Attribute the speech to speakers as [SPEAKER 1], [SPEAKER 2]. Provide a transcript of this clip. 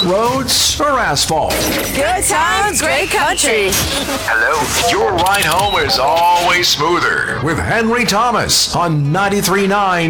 [SPEAKER 1] dirt roads or asphalt?
[SPEAKER 2] Good times, great country.
[SPEAKER 1] Hello. Your ride home is always smoother with Henry Thomas on 93.9